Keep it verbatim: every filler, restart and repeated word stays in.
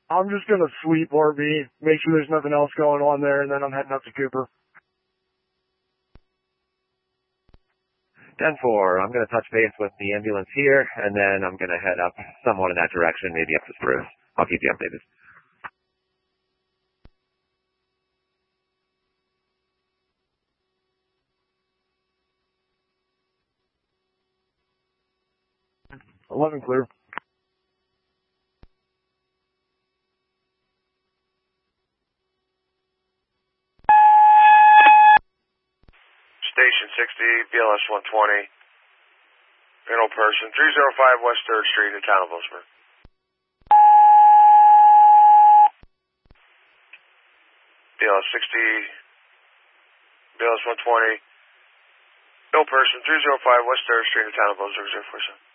I'm just gonna sweep R B, make sure there's nothing else going on there, and then I'm heading up to Cooper. ten four, I'm going to touch base with the ambulance here, and then I'm going to head up somewhat in that direction, maybe up to Spruce. I'll keep you updated. eleven clear. Station sixty, B L S one twenty. Internal person, three oh five West third Street in the town of Lewisburg. B L S sixty, B L S one twenty. Internal person, three oh five West third Street in the town of Lewisburg, zero four seven.